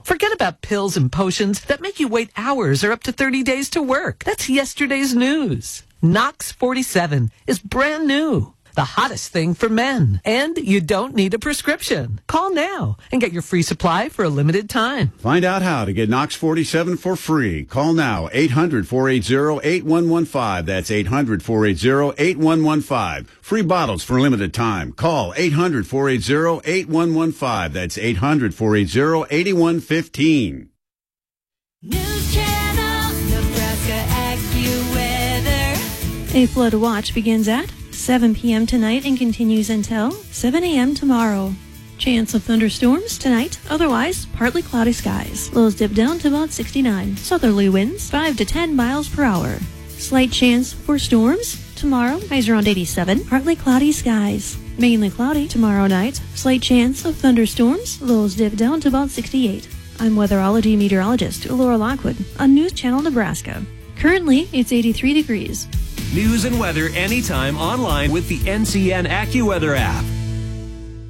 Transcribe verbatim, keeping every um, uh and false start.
Forget about pills and potions that make you wait hours or up to thirty days to work. That's yesterday's news. Knox forty-seven is brand new. The hottest thing for men. And you don't need a prescription. Call now and get your free supply for a limited time. Find out how to get Knox forty-seven for free. Call now, eight hundred, four eight zero, eight one one five. That's eight hundred, four eight zero, eight one one five. Free bottles for a limited time. Call eight hundred, four eight zero, eight one one five. That's eight hundred, four eight zero, eight one one five. News Channel, Nebraska AccuWeather. A flood watch begins at seven p.m. tonight and continues until seven a.m. tomorrow. Chance of thunderstorms tonight, otherwise partly cloudy skies. Lows dip down to about sixty-nine. Southerly winds five to ten miles per hour. Slight chance for storms tomorrow, highs around eighty-seven. Partly cloudy skies. Mainly cloudy tomorrow night. Slight chance of thunderstorms. Lows dip down to about sixty-eight. I'm weatherology meteorologist Laura Lockwood on News Channel Nebraska. Currently, it's eighty-three degrees. News and weather anytime online with the N C N AccuWeather app.